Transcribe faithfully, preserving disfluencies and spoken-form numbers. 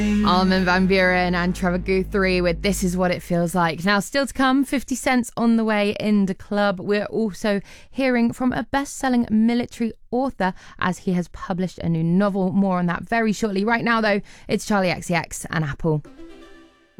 Armin van Buuren and Trevor Guthrie with This Is What It Feels Like. Now, still to come, fifty Cent's On the Way in the club. We're also hearing from a best-selling military author as he has published a new novel. More on that very shortly. Right now, though, it's Charlie X C X and Apple.